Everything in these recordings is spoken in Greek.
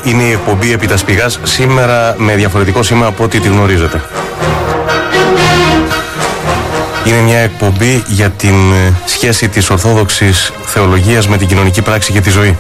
είναι η εκπομπή «Επί τας πηγάς», σήμερα με διαφορετικό σήμα από ό,τι τη γνωρίζετε. Είναι μια εκπομπή για την σχέση της Ορθόδοξης Θεολογίας με την κοινωνική πράξη και τη ζωή.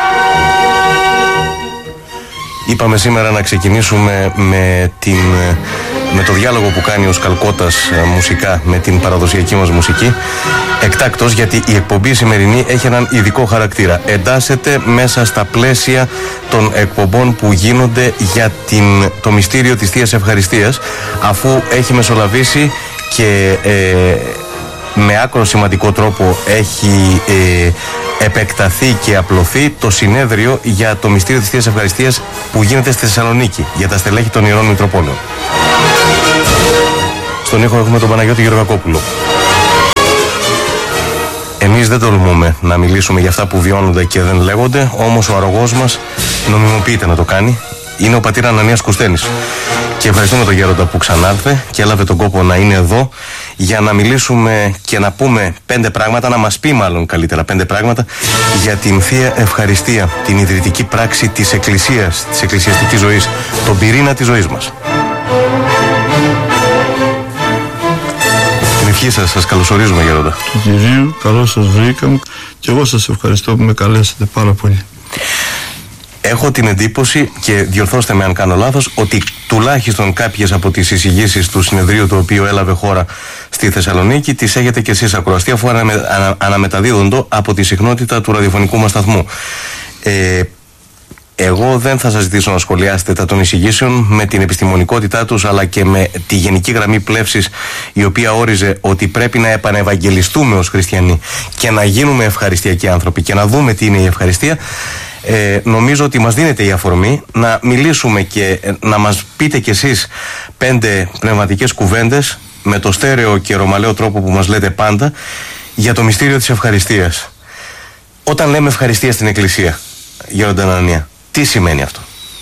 Είπαμε σήμερα να ξεκινήσουμε με το διάλογο που κάνει ο Σκαλκώτας μουσικά με την παραδοσιακή μας μουσική, εκτάκτως γιατί η εκπομπή σημερινή έχει έναν ειδικό χαρακτήρα. Εντάσσεται μέσα στα πλαίσια των εκπομπών που γίνονται για το μυστήριο της Θείας Ευχαριστίας, αφού έχει μεσολαβήσει και με άκρο σημαντικό τρόπο έχει επεκταθεί και απλωθεί το συνέδριο για το μυστήριο της Θείας Ευχαριστίας που γίνεται στη Θεσσαλονίκη για τα στελέχη των Ιερών Μητροπόλεων. Στον ήχο έχουμε τον Παναγιώτη Γεωργακόπουλο. Εμείς δεν τολμούμε να μιλήσουμε για αυτά που βιώνονται και δεν λέγονται, όμως ο αρρωγός μας νομιμοποιείται να το κάνει. Είναι ο πατήρ Ανανίας Κουστένης. Και ευχαριστούμε τον Γέροντα που ξανάρθε και έλαβε τον κόπο να είναι εδώ για να μιλήσουμε και να πούμε 5 πράγματα, να μας πει μάλλον καλύτερα 5 πράγματα για την Θεία Ευχαριστία, την ιδρυτική πράξη της Εκκλησίας, της εκκλησιαστικής ζωής, τον πυρήνα της ζωής μας. Την ευχή σας καλωσορίζουμε, Γέροντα. Του Κυρίου, καλώς σας βρήκαμε και εγώ σας ευχαριστώ που με καλέσατε πάρα πολύ. Έχω την εντύπωση, και διορθώστε με αν κάνω λάθος, ότι τουλάχιστον κάποιες από τις εισηγήσεις του συνεδρίου το οποίο έλαβε χώρα στη Θεσσαλονίκη τις έχετε και εσείς ακροαστεί, αφού αναμεταδίδονται από τη συχνότητα του ραδιοφωνικού μας σταθμού. Εγώ δεν θα σας ζητήσω να σχολιάσετε τα των εισηγήσεων με την επιστημονικότητά τους, αλλά και με τη γενική γραμμή πλεύσης η οποία όριζε ότι πρέπει να επανευαγγελιστούμε ως χριστιανοί και να γίνουμε ευχαριστιακοί άνθρωποι και να δούμε τι είναι η ευχαριστία. Νομίζω ότι μας δίνεται η αφορμή να μιλήσουμε και να μας πείτε κι εσείς 5 πνευματικές κουβέντες με το στέρεο και ρωμαλαίο τρόπο που μας λέτε πάντα για το μυστήριο της ευχαριστίας. Όταν λέμε ευχαριστία στην Εκκλησία, Γέροντα Ανανία, τι σημαίνει αυτό?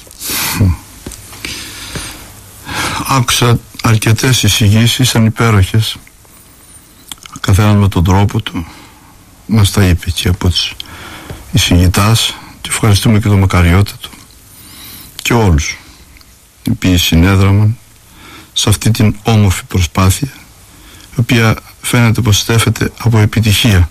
Άκουσα αρκετές εισηγήσεις, ήταν υπέροχες. Καθένας με τον τρόπο του μας τα είπε και από τους εισηγητάς. Και ευχαριστούμε και τον Μακαριώτα του και όλους οι οποίοι συνέδραμαν σε αυτή την όμορφη προσπάθεια, η οποία φαίνεται πως στέφεται από επιτυχία.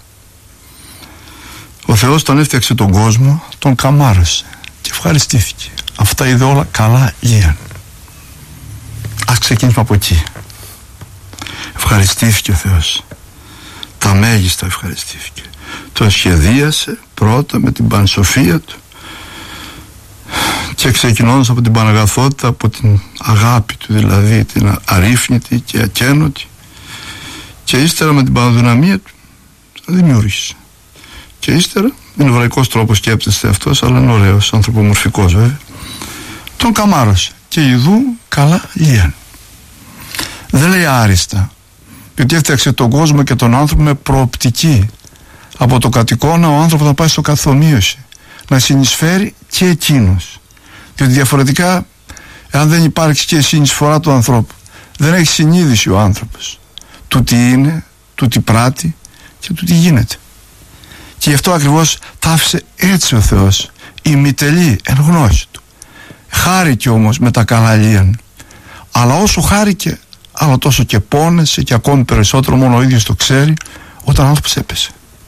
Ο Θεός όταν έφτιαξε τον κόσμο τον καμάρωσε και ευχαριστήθηκε. Αυτά είδε όλα καλά λίγαν. Ας ξεκινήσουμε από εκεί. Ευχαριστήθηκε ο Θεός, τα μέγιστα ευχαριστήθηκε. Τον σχεδίασε πρώτα με την πανσοφία του και ξεκινώντας από την Παναγαθότητα, από την αγάπη του δηλαδή, την αρρύθμιτη και ακένωτη, και ύστερα με την Παναδυναμία του δημιούργησε. Και ύστερα, είναι εβραϊκός τρόπος σκέπτεστε αυτός, αλλά είναι ωραίος, ανθρωπομορφικός βέβαια, τον καμάρωσε και ιδού καλά λίαν. Δεν λέει άριστα, γιατί έφτιαξε τον κόσμο και τον άνθρωπο με προοπτική. Από το κατοικώνα ο άνθρωπος να πάει στο καθομοίωση, να συνεισφέρει και εκείνος. Διότι διαφορετικά, εάν δεν υπάρξει και η συνεισφορά του ανθρώπου, δεν έχει συνείδηση ο άνθρωπος του τι είναι, του τι πράττει και του τι γίνεται. Και γι' αυτό ακριβώς τα άφησε έτσι ο Θεός, ημιτελή εν γνώση του. Χάρηκε όμως με τα καλαλίαν, αλλά όσο χάρηκε, αλλά τόσο και πόνεσε, και ακόμη περισσότερο, μόνο ο ίδιος το ξέρει, όταν ο άνθρωπος έπεσε.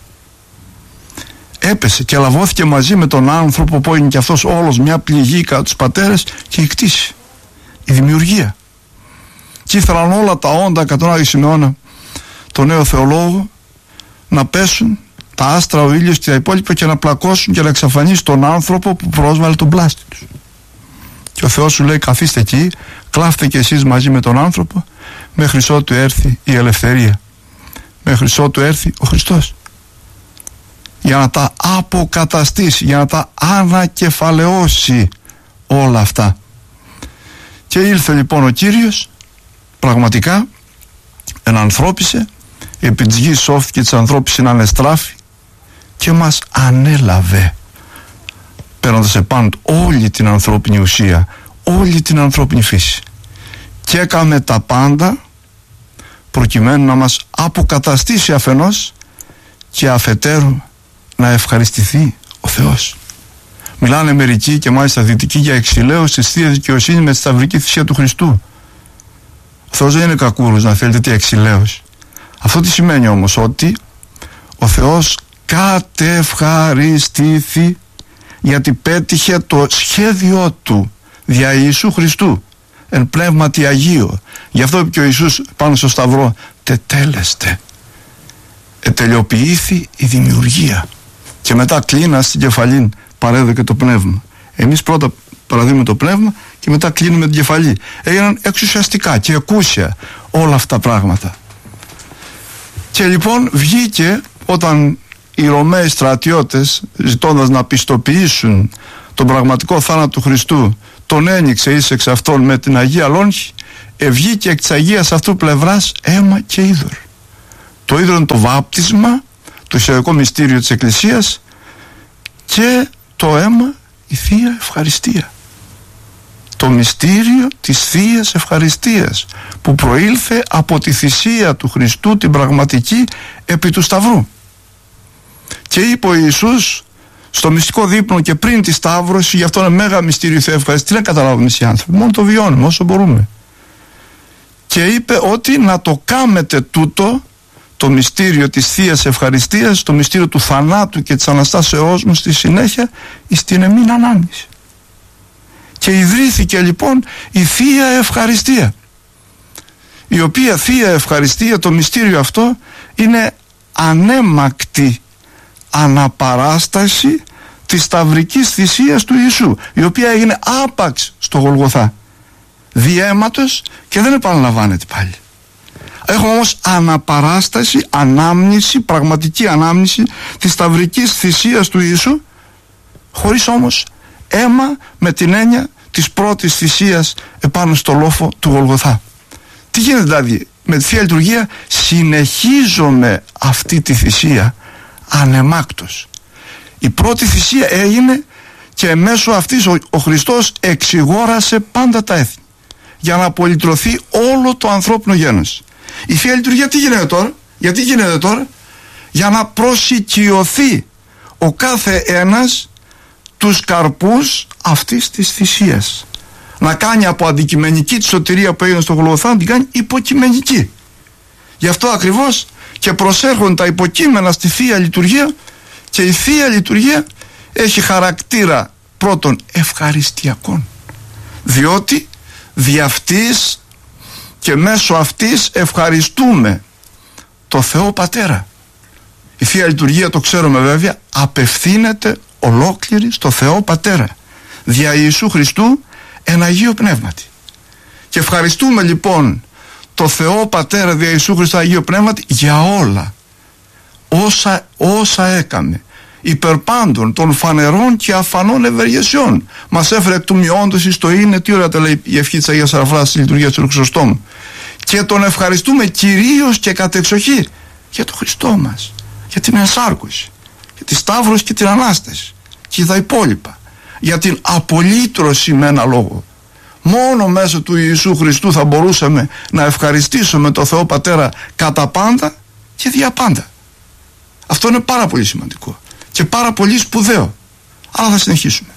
Έπεσε και λαβώθηκε μαζί με τον άνθρωπο που είναι και αυτός όλος μια πληγή κατά τους πατέρες, και η κτήση, η δημιουργία. Και ήθελαν όλα τα όντα κατά τον Άγιο Σιμεώνα, τον νέο θεολόγο, να πέσουν τα άστρα, ο ήλιος και τα υπόλοιπα, και να πλακώσουν και να εξαφανίσει τον άνθρωπο που πρόσβαλε τον πλάστη τους. Και ο Θεός σου λέει, καθίστε εκεί, κλάφτε και εσείς μαζί με τον άνθρωπο, μέχρι ότου έρθει η ελευθερία, μέχρι ότου έρθει ο Χριστός, για να τα αποκαταστήσει, για να τα ανακεφαλαιώσει όλα αυτά. Και ήλθε λοιπόν ο Κύριος, πραγματικά ενανθρώπισε, επί της γης σώθηκε της ανθρώπης είναι ανεστράφη και μας ανέλαβε, παίρνοντας επάνω του όλη την ανθρώπινη ουσία, όλη την ανθρώπινη φύση, και έκαμε τα πάντα προκειμένου να μας αποκαταστήσει αφενός και αφετέρου να ευχαριστηθεί ο Θεός Μιλάνε μερικοί και μάλιστα δυτικοί για εξηλαίωση της Θείας Δικαιοσύνης με τη σταυρική θυσία του Χριστού. Ο Θεός δεν είναι κακούρος να θέλετε τι εξηλαίωση. Αυτό τι σημαίνει όμως? Ότι ο Θεός κατευχαριστήθη γιατί πέτυχε το σχέδιό του δια Ιησού Χριστού εν πνεύματι Αγίο. Γι' αυτό και ο Ιησούς πάνω στο σταυρό τετέλεστε. Ετελειοποιήθη η δημιουργία. Και μετά κλείνα στην κεφαλήν παρέδωκε το πνεύμα. Εμείς πρώτα παραδείγουμε το πνεύμα και μετά κλείνουμε την κεφαλή. Έγιναν εξουσιαστικά και εκούσια όλα αυτά τα πράγματα. Και λοιπόν βγήκε όταν οι Ρωμαίοι στρατιώτες, ζητώντας να πιστοποιήσουν τον πραγματικό θάνατο του Χριστού, τον ένιξε εις εξ αυτών με την Αγία Λόγχη, βγήκε εκ της Αγίας αυτού πλευράς αίμα και είδωρ. Το είδωρ είναι το βάπτισμα, το ιστορικό μυστήριο της Εκκλησίας, και το αίμα η Θεία Ευχαριστία. Το μυστήριο της Θείας Ευχαριστίας που προήλθε από τη θυσία του Χριστού την πραγματική επί του Σταυρού. Και είπε ο Ιησούς στο μυστικό δείπνο και πριν τη Σταύρωση, γι' αυτό είναι μέγα μυστήριο Θεία Ευχαριστία. Τι να καταλάβουμε οι άνθρωποι, μόνο το βιώνουμε όσο μπορούμε. Και είπε ότι να το κάμετε τούτο, το μυστήριο της Θείας Ευχαριστίας, το μυστήριο του θανάτου και της Αναστάσεώς μου στη συνέχεια, εις την εμήν ανάμνηση. Και ιδρύθηκε λοιπόν η Θεία Ευχαριστία, η οποία Θεία Ευχαριστία, το μυστήριο αυτό, είναι ανέμακτη αναπαράσταση της σταυρικής θυσίας του Ιησού, η οποία έγινε άπαξ στο Γολγοθά διαίματος και δεν επαναλαμβάνεται πάλι. Έχουμε όμως αναπαράσταση, ανάμνηση, πραγματική ανάμνηση της σταυρικής θυσίας του Ιησού, χωρίς όμως αίμα με την έννοια της πρώτης θυσίας επάνω στο λόφο του Γολγοθά. Τι γίνεται δηλαδή? Με τη Θεία Λειτουργία συνεχίζουμε αυτή τη θυσία ανεμάκτος. Η πρώτη θυσία έγινε και μέσω αυτής ο Χριστός εξηγόρασε πάντα τα έθνη για να απολυτρωθεί όλο το ανθρώπινο γένος. Η Θεία Λειτουργία τι γίνεται τώρα? Γιατί γίνεται τώρα? Για να προσοικειωθεί ο κάθε ένας τους καρπούς αυτής της θυσίας. Να κάνει από αντικειμενική τη σωτηρία που έγινε στο Γολγοθά, να την κάνει υποκειμενική. Γι' αυτό ακριβώς και προσέρχονται τα υποκείμενα στη Θεία Λειτουργία, και η Θεία Λειτουργία έχει χαρακτήρα πρώτον ευχαριστιακών, διότι δι' αυτής και μέσω αυτής ευχαριστούμε το Θεό Πατέρα. Η Θεία Λειτουργία, το ξέρουμε βέβαια, απευθύνεται ολόκληρη στο Θεό Πατέρα δια Ιησού Χριστού εν Αγίο Πνεύματι. Και ευχαριστούμε λοιπόν το Θεό Πατέρα δια Ιησού Χριστού Αγίο Πνεύματι για όλα όσα έκανε, υπερπάντων των φανερών και αφανών ευεργεσιών. Μας έφερε εκ του μειόντος εις το είναι, τι ωραία τα λέει η ευχή της Αγίας Σαραφράς στη λειτουργία του Χρυσοστόμου. Και τον ευχαριστούμε κυρίως και κατεξοχή για τον Χριστό μας, για την ενσάρκωση, για τη Σταύρωση και την Ανάσταση και τα υπόλοιπα, για την απολύτρωση με ένα λόγο. Μόνο μέσω του Ιησού Χριστού θα μπορούσαμε να ευχαριστήσουμε το Θεό Πατέρα κατά πάντα και δια πάντα. Αυτό είναι πάρα πολύ σημαντικό και πάρα πολύ σπουδαίο. Αλλά θα συνεχίσουμε.